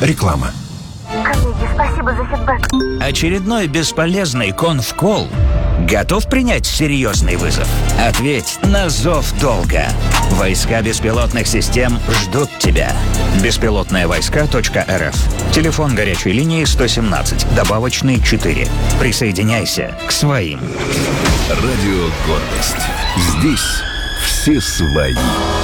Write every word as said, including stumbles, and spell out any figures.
Реклама. Коллеги, спасибо за фидбэк. Очередной бесполезный конф-колл? Готов принять серьезный вызов? Ответь на зов долга. Войска беспилотных систем ждут тебя. беспилотные войска точка эр эф. Телефон горячей линии сто семнадцать, добавочный четыре. Присоединяйся к своим. Радио «Гордость». Здесь все свои.